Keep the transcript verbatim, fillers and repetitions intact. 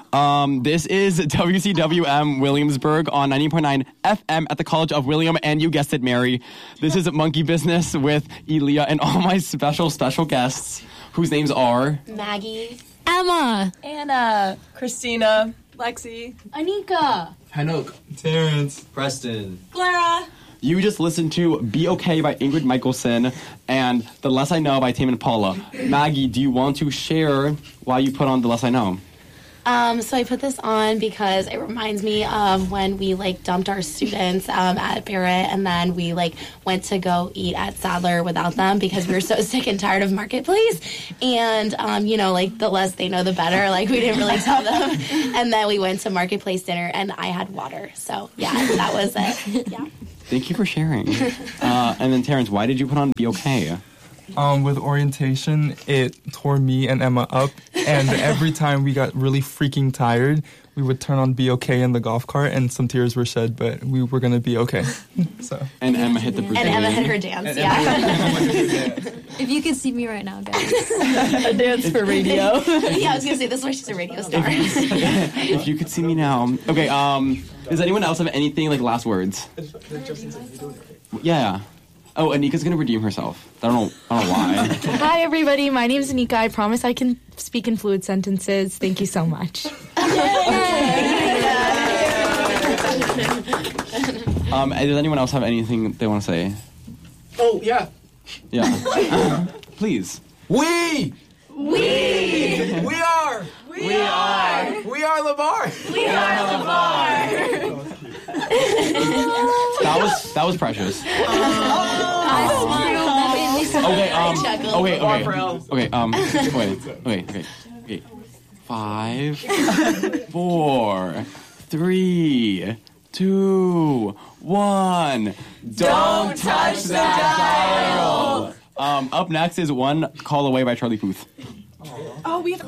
Um, this is W C W M Williamsburg on ninety point nine F M at the College of William, and you guessed it, Mary. This is Monkey Business with Elia and all my special, special guests, whose names are... Maggie. Emma. Anna. Christina. Lexi. Anika. Hanok. Terrence. Preston. Clara. You just listened to Be Okay by Ingrid Michaelson and The Less I Know by Tame Impala. Maggie, do you want to share why you put on The Less I Know? Um, so I put this on because it reminds me of when we, like, dumped our students um, at Barrett, and then we, like, went to go eat at Sadler without them because we were so sick and tired of Marketplace. And, um, you know, like, the less they know, the better. Like, we didn't really tell them. And then we went to Marketplace dinner, and I had water. So, yeah, that was it. Yeah. Thank you for sharing. Uh, and then, Terrence, why did you put on Be Okay? Um, with orientation, it tore me and Emma up, and every time we got really freaking tired, we would turn on Be Okay in the golf cart, and some tears were shed, but we were going to be okay. So. And Emma hit the Bruce And Emma Lee. hit her dance, yeah. If you could see me right now, guys. A dance for radio. Yeah, I was going to say, this is why she's a radio star. If you could see me now. Okay, um, does anyone else have anything, like, last words? Yeah. Oh, Anika's going to redeem herself. I don't know, I don't know why. Hi, everybody. My name's Anika. I promise I can speak in fluid sentences. Thank you so much. um, does anyone else have anything they want to say? Oh, yeah. Yeah. Please. We! We! We are! We, we are! We are LeVar! We are LeVar! That was that was precious. Oh, okay, um, okay, okay, LeVar okay, um, wait, okay, okay, okay. Five, four, three, two, one. Don't touch that dial. Um, up next is One Call Away by Charlie Puth. Oh, we have